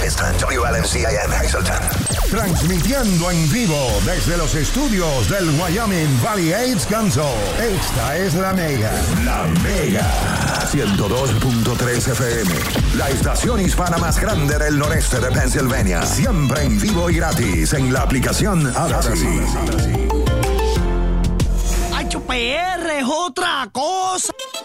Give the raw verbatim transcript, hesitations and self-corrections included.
Piston, W L M C A M, Hazleton. Transmitiendo en vivo desde los estudios del Wyoming Valley Aids Council. Esta es la Mega. La Mega. ciento dos punto tres F M. La estación hispana más grande del noreste de Pennsylvania. Siempre en vivo y gratis en la aplicación Odyssey. H P R es otra cosa.